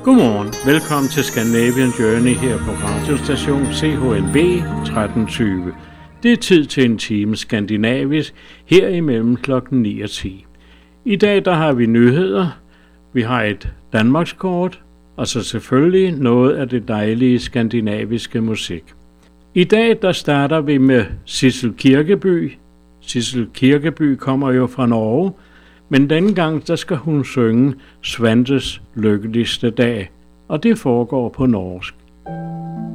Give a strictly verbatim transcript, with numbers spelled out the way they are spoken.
Godmorgen. Velkommen til Scandinavian Journey her på radiostation C H N B tretten tyve. Det er tid til en time skandinavisk her imellem klokken ni og ti. I dag der har vi nyheder, vi har et Danmarkskort, og så selvfølgelig noget af det dejlige skandinaviske musik. I dag der starter vi med Sissel Kyrkjebø. Sissel Kyrkjebø kommer jo fra Norge, men denne gang der skal hun synge Svantes lykkeligste dag, og det foregår på norsk.